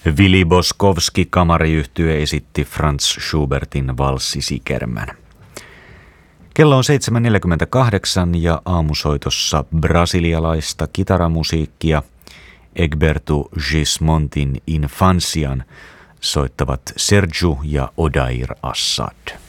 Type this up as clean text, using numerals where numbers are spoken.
Vili Boskovski kamariyhtye esitti Franz Schubertin valssisikermän. Kello on 7.48 ja aamusoitossa brasilialaista kitaramusiikkia Egberto Gismontin Infancian soittavat Serju ja Odair Assad.